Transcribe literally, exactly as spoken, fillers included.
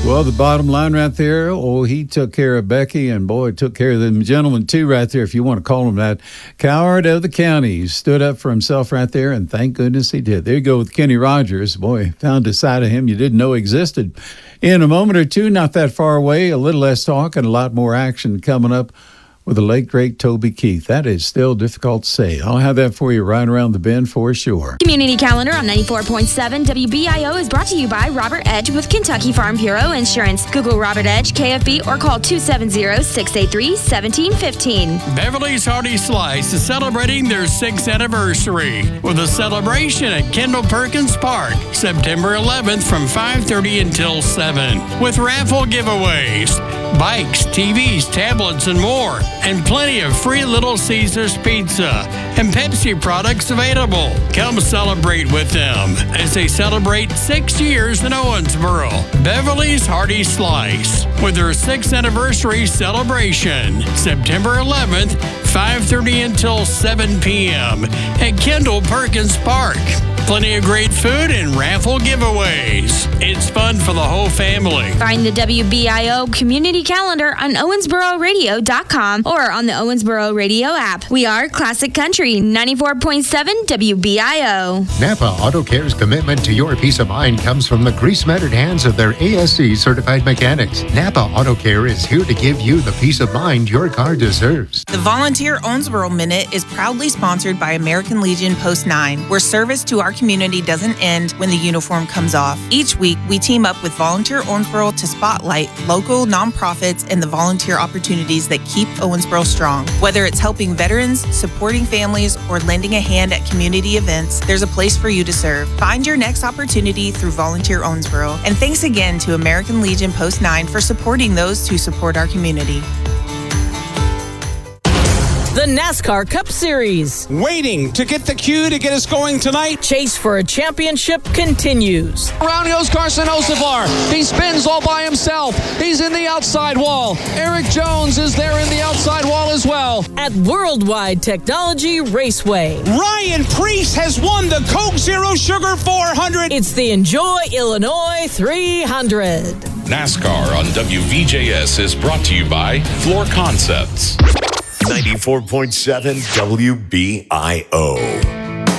Well, the bottom line right there, oh, he took care of Becky, and boy, took care of the gentleman too right there, if you want to call him that. Coward of the County. He stood up for himself right there, and thank goodness he did. There you go with Kenny Rogers. Boy, found a side of him you didn't know existed. In a moment or two, not that far away, a little less talk and a lot more action coming up with the late, great Toby Keith. That is still difficult to say. I'll have that for you right around the bend for sure. Community Calendar on ninety-four point seven W B I O is brought to you by Robert Edge with Kentucky Farm Bureau Insurance. Google Robert Edge, K F B, or call two seven zero, six eight three, one seven one five. Beverly's Hearty Slice is celebrating their sixth anniversary with a celebration at Kendall Perkins Park, September eleventh from five thirty until seven, with raffle giveaways, bikes, T Vs, tablets, and more. And plenty of free Little Caesars pizza and Pepsi products available. Come celebrate with them as they celebrate six years in Owensboro. Beverly's Hearty Slice with their sixth anniversary celebration, September eleventh, five thirty until seven p.m. at Kendall Perkins Park. Plenty of great food and raffle giveaways. It's fun for the whole family. Find the W B I O Community Calendar on Owensboro Radio dot com or on the Owensboro Radio app. We are Classic Country, ninety-four point seven W B I O. Napa Auto Care's commitment to your peace of mind comes from the grease-mattered hands of their A S C-certified mechanics. Napa Auto Care is here to give you the peace of mind your car deserves. The Volunteer Owensboro Minute is proudly sponsored by American Legion Post nine, where service to our community doesn't end when the uniform comes off. Each week, we team up with Volunteer Owensboro to spotlight local nonprofits and the volunteer opportunities that keep Owensboro strong. Whether it's helping veterans, supporting families, or lending a hand at community events, there's a place for you to serve. Find your next opportunity through Volunteer Owensboro. And thanks again to American Legion Post nine for supporting those who support our community. The NASCAR Cup Series. Waiting to get the cue to get us going tonight. Chase for a championship continues. Around goes Carson Osevar. He spins all by himself. He's in the outside wall. Eric Jones is there in the outside wall as well. At Worldwide Technology Raceway. Ryan Preece has won the Coke Zero Sugar four hundred. It's the Enjoy Illinois three hundred. NASCAR on W V J S is brought to you by Floor Concepts. ninety-four point seven W B I O.